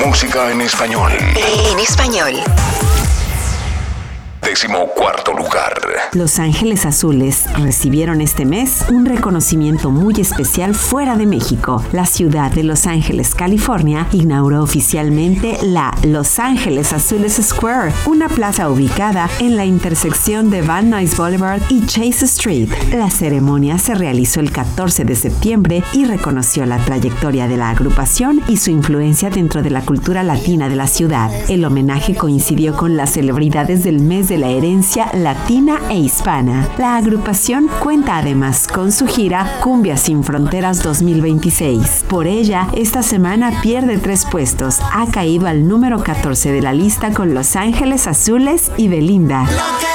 Música en español. En español. 14º lugar. Los Ángeles Azules recibieron este mes un reconocimiento muy especial fuera de México. La ciudad de Los Ángeles, California, inauguró oficialmente la Los Ángeles Azules Square, una plaza ubicada en la intersección de Van Nuys Boulevard y Chase Street. La ceremonia se realizó el 14 de septiembre y reconoció la trayectoria de la agrupación y su influencia dentro de la cultura latina de la ciudad. El homenaje coincidió con las celebridades del mes de la herencia latina e hispana. La agrupación cuenta además con su gira Cumbia Sin Fronteras 2026. Por ella, esta semana pierde 3 puestos. Ha caído al número 14 de la lista con Los Ángeles Azules y Belinda.